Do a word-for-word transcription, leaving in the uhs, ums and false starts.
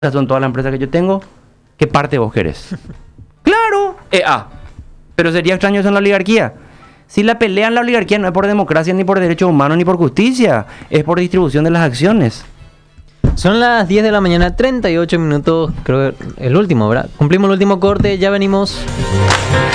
son todas las empresas que yo tengo, ¿qué parte vos querés? Claro, eh, ah, pero sería extraño eso en la oligarquía. Si la pelea en la oligarquía no es por democracia, ni por derechos humanos, ni por justicia, es por distribución de las acciones. Son las diez de la mañana, treinta y ocho minutos, creo que el último, ¿verdad? Cumplimos el último corte, ya venimos.